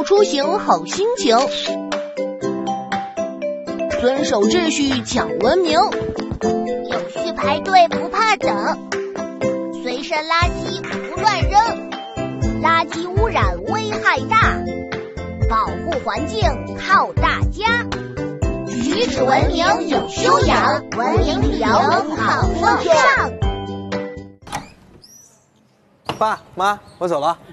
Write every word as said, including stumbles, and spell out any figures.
出行好心情。遵守秩序讲文明， 有序排队不怕等，随身垃圾不乱扔，垃圾污染危害大，保护环境靠大家。举止文明有修养，文明旅游好风尚。 爸妈，我走了。